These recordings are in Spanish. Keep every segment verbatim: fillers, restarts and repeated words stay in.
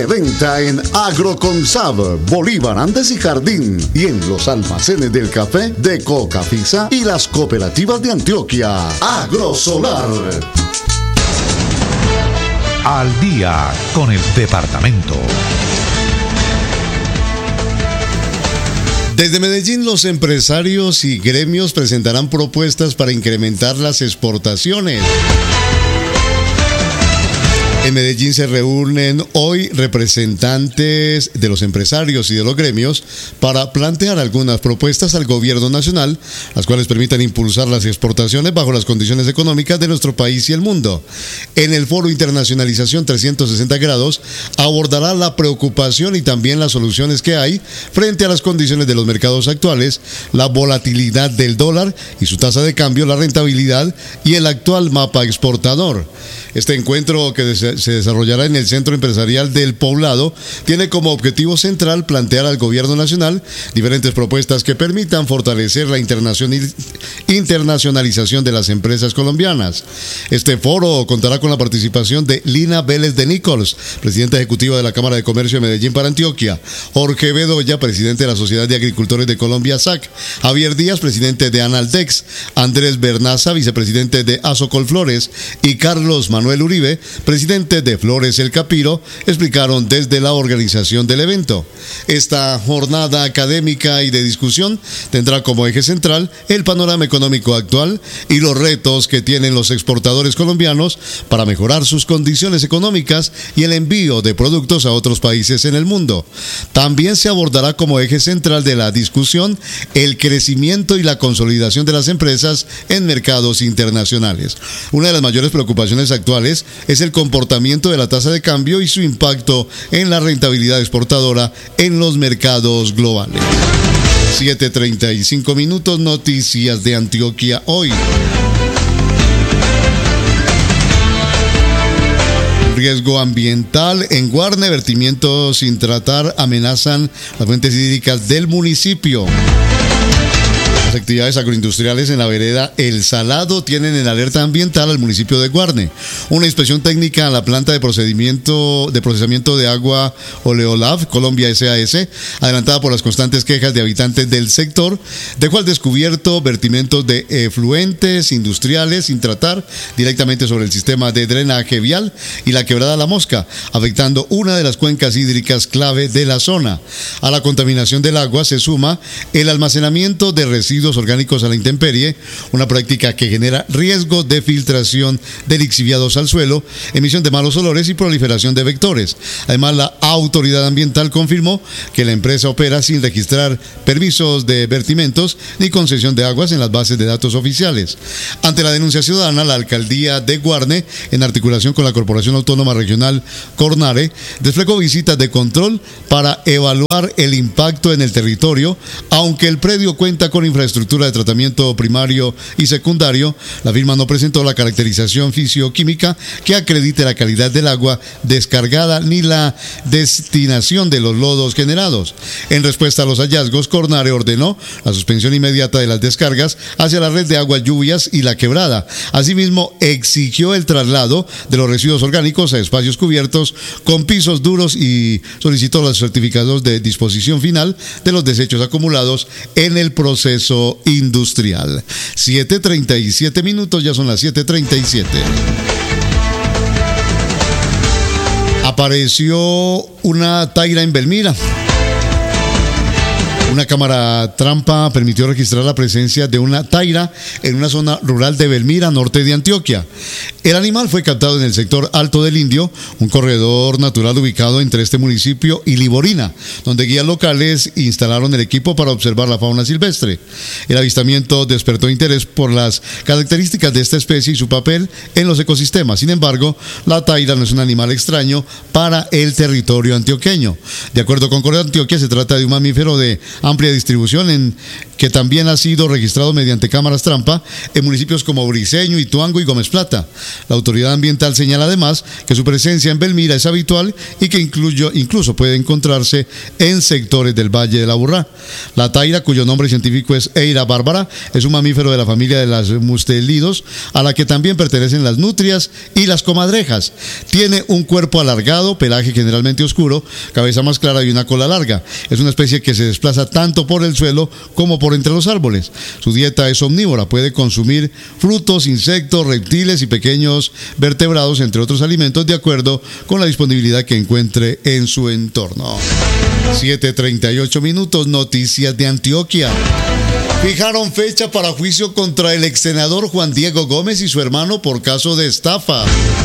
venta en Agroconsab, Bolívar, Andes y Jardín, y en los almacenes del café de Cocafisa y las cooperativas de Antioquia. Agrosolar. Al día con el departamento. Desde Medellín, los empresarios y gremios presentarán propuestas para incrementar las exportaciones. En Medellín se reúnen hoy representantes de los empresarios y de los gremios para plantear algunas propuestas al gobierno nacional, las cuales permitan impulsar las exportaciones bajo las condiciones económicas de nuestro país y el mundo. En el Foro Internacionalización trescientos sesenta grados abordará la preocupación y también las soluciones que hay frente a las condiciones de los mercados actuales, la volatilidad del dólar y su tasa de cambio, la rentabilidad y el actual mapa exportador. Este encuentro, que se desarrollará en el Centro Empresarial del Poblado, tiene como objetivo central plantear al gobierno nacional diferentes propuestas que permitan fortalecer la internacionalización de las empresas colombianas. Este foro contará con la participación de Lina Vélez de Nichols, presidenta ejecutiva de la Cámara de Comercio de Medellín para Antioquia, Jorge Bedoya, presidente de la Sociedad de Agricultores de Colombia, S A C, Javier Díaz, presidente de Analdex, Andrés Bernaza, vicepresidente de Asocolflores, y Carlos Manuel Uribe, presidente de Flores El Capiro, explicaron desde la organización del evento. Esta jornada académica y de discusión tendrá como eje central el panorama económico actual y los retos que tienen los exportadores colombianos para mejorar sus condiciones económicas y el envío de productos a otros países en el mundo. También se abordará como eje central de la discusión el crecimiento y la consolidación de las empresas en mercados internacionales. Una de las mayores preocupaciones actuales es el comportamiento de la tasa de cambio y su impacto en la rentabilidad exportadora en los mercados globales. siete treinta y cinco minutos, noticias de Antioquia hoy. Riesgo ambiental en Guarne, vertimientos sin tratar amenazan las fuentes hídricas del municipio. Las actividades agroindustriales en la vereda El Salado tienen en alerta ambiental al municipio de Guarne. Una inspección técnica a la planta de procedimiento de procesamiento de agua Oleolab Colombia S A S, adelantada por las constantes quejas de habitantes del sector, dejó al descubierto vertimientos de efluentes industriales sin tratar directamente sobre el sistema de drenaje vial y la quebrada La Mosca, afectando una de las cuencas hídricas clave de la zona. A la contaminación del agua se suma el almacenamiento de residuos orgánicos a la intemperie, una práctica que genera riesgo de filtración de lixiviados al suelo, emisión de malos olores y proliferación de vectores. Además, la autoridad ambiental confirmó que la empresa opera sin registrar permisos de vertimientos ni concesión de aguas en las bases de datos oficiales. Ante la denuncia ciudadana, la alcaldía de Guarne, en articulación con la Corporación Autónoma Regional Cornare, desplegó visitas de control para evaluar el impacto en el territorio. Aunque el predio cuenta con infraestructura de tratamiento primario y secundario, la firma no presentó la caracterización fisioquímica que acredite la calidad del agua descargada ni la destinación de los lodos generados. En respuesta a los hallazgos, Cornare ordenó la suspensión inmediata de las descargas hacia la red de aguas lluvias y la quebrada. Asimismo, exigió el traslado de los residuos orgánicos a espacios cubiertos con pisos duros y solicitó los certificados de disposición final de los desechos acumulados en el proceso industrial. siete treinta y siete minutos, ya son las siete treinta y siete. Apareció una taira en Belmira. Una cámara trampa permitió registrar la presencia de una taira en una zona rural de Belmira, norte de Antioquia. El animal fue captado en el sector Alto del Indio, un corredor natural ubicado entre este municipio y Liborina, donde guías locales instalaron el equipo para observar la fauna silvestre. El avistamiento despertó interés por las características de esta especie y su papel en los ecosistemas. Sin embargo, la taira no es un animal extraño para el territorio antioqueño. De acuerdo con Correo Antioquia, se trata de un mamífero de amplia distribución en que también ha sido registrado mediante cámaras trampa en municipios como Briceño, Ituango y Gómez Plata. La autoridad ambiental señala además que su presencia en Belmira es habitual y que incluyo, incluso puede encontrarse en sectores del Valle de la Burrá. La taira, cuyo nombre científico es Eira bárbara, es un mamífero de la familia de las mustelidos, a la que también pertenecen las nutrias y las comadrejas. Tiene un cuerpo alargado, pelaje generalmente oscuro, cabeza más clara y una cola larga. Es una especie que se desplaza tanto por el suelo como por entre los árboles. Su dieta es omnívora, puede consumir frutos, insectos, reptiles y pequeños vertebrados, entre otros alimentos, de acuerdo con la disponibilidad que encuentre en su entorno. siete treinta y ocho minutos, noticias de Antioquia. Fijaron fecha para juicio contra el ex senador Juan Diego Gómez y su hermano por caso de estafa.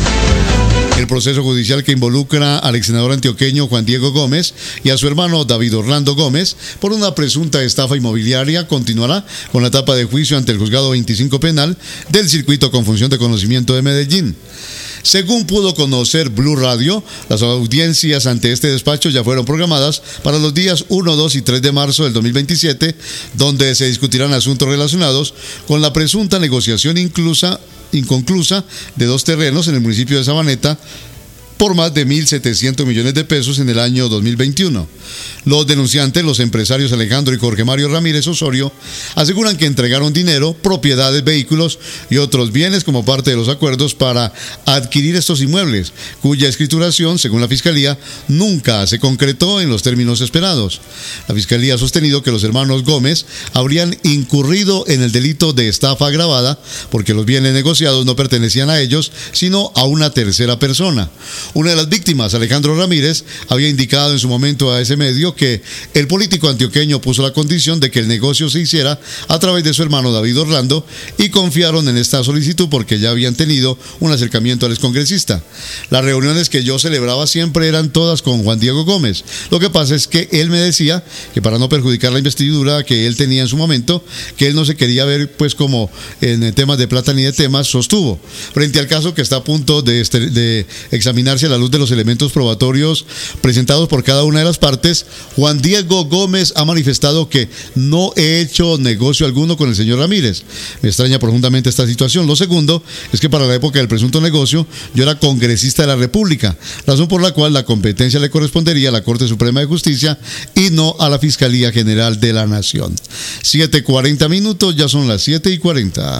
El proceso judicial que involucra al ex senador antioqueño Juan Diego Gómez y a su hermano David Orlando Gómez por una presunta estafa inmobiliaria continuará con la etapa de juicio ante el juzgado veinticinco penal del circuito con función de conocimiento de Medellín. Según pudo conocer Blue Radio, las audiencias ante este despacho ya fueron programadas para los días uno, dos y tres de marzo del dos mil veintisiete, donde se discutirán asuntos relacionados con la presunta negociación inclusa, inconclusa de dos terrenos en el municipio de Sabaneta por más de mil setecientos millones de pesos en el año dos mil veintiuno. Los denunciantes, los empresarios Alejandro y Jorge Mario Ramírez Osorio, aseguran que entregaron dinero, propiedades, vehículos y otros bienes como parte de los acuerdos para adquirir estos inmuebles, cuya escrituración, según la Fiscalía, nunca se concretó en los términos esperados. La Fiscalía ha sostenido que los hermanos Gómez habrían incurrido en el delito de estafa agravada porque los bienes negociados no pertenecían a ellos, sino a una tercera persona. Una de las víctimas, Alejandro Ramírez, había indicado en su momento a ese medio que el político antioqueño puso la condición de que el negocio se hiciera a través de su hermano David Orlando y confiaron en esta solicitud porque ya habían tenido un acercamiento al excongresista. Las reuniones que yo celebraba siempre eran todas con Juan Diego Gómez. Lo que pasa es que él me decía que para no perjudicar la investidura que él tenía en su momento, que él no se quería ver pues como en temas de plata ni de temas, sostuvo. Frente al caso que está a punto de, este, de examinar a la luz de los elementos probatorios presentados por cada una de las partes, Juan Diego Gómez ha manifestado que no he hecho negocio alguno con el señor Ramírez. Me extraña profundamente esta situación. Lo segundo es que para la época del presunto negocio yo era congresista de la República, razón por la cual la competencia le correspondería a la Corte Suprema de Justicia y no a la Fiscalía General de la Nación. siete cuarenta minutos, ya son las siete y cuarenta.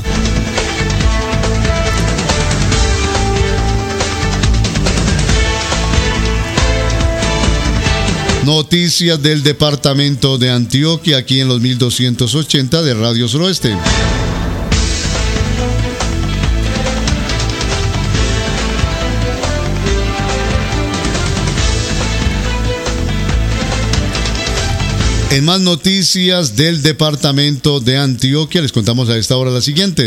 Noticias del departamento de Antioquia, aquí en los mil doscientos ochenta de Radio Suroeste. En más noticias del departamento de Antioquia, les contamos a esta hora las siguientes.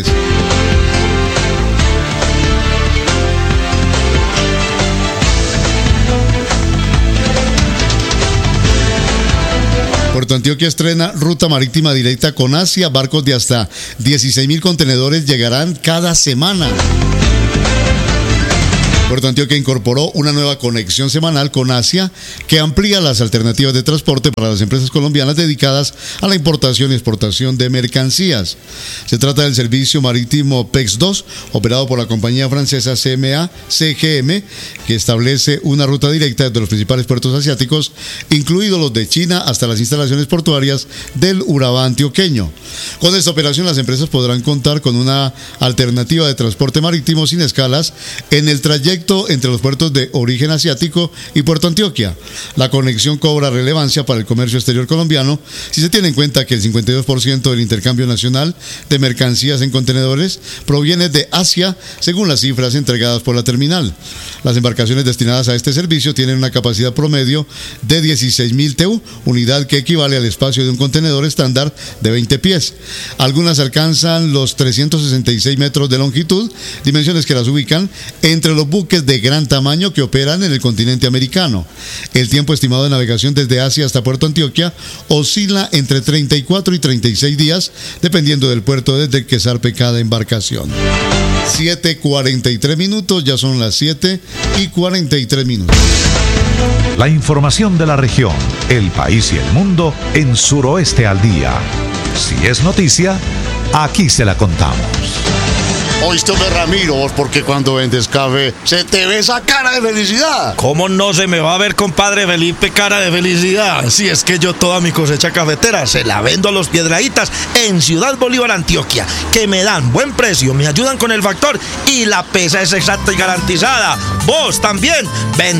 Puerto Antioquia estrena ruta marítima directa con Asia. Barcos de hasta dieciséis mil contenedores llegarán cada semana. Puerto Antioquia incorporó una nueva conexión semanal con Asia que amplía las alternativas de transporte para las empresas colombianas dedicadas a la importación y exportación de mercancías. Se trata del servicio marítimo P E X dos, operado por la compañía francesa C M A C G M, que establece una ruta directa desde los principales puertos asiáticos, incluidos los de China, hasta las instalaciones portuarias del Urabá antioqueño. Con esta operación, las empresas podrán contar con una alternativa de transporte marítimo sin escalas en el trayecto entre los puertos de origen asiático y Puerto Antioquia. La conexión cobra relevancia para el comercio exterior colombiano si se tiene en cuenta que el cincuenta y dos por ciento del intercambio nacional de mercancías en contenedores proviene de Asia, según las cifras entregadas por la terminal. Las embarcaciones destinadas a este servicio tienen una capacidad promedio de dieciséis mil T E U, unidad que equivale al espacio de un contenedor estándar de veinte pies. Algunas alcanzan los trescientos sesenta y seis metros de longitud, dimensiones que las ubican entre los buques de gran tamaño que operan en el continente americano. El tiempo estimado de navegación desde Asia hasta Puerto Antioquia oscila entre treinta y cuatro y treinta y seis días, dependiendo del puerto desde el que zarpe cada embarcación. siete cuarenta y tres minutos, ya son las siete y cuarenta y tres minutos. La información de la región, el país y el mundo en Suroeste al Día. Si es noticia, aquí se la contamos. Oíste, hombre, Ramiro, porque cuando vendes café se te ve esa cara de felicidad. ¿Cómo no se me va a ver, compadre Felipe, cara de felicidad? Si es que yo toda mi cosecha cafetera se la vendo a los Piedrahítas en Ciudad Bolívar, Antioquia, que me dan buen precio, me ayudan con el factor y la pesa es exacta y garantizada. Vos también, ven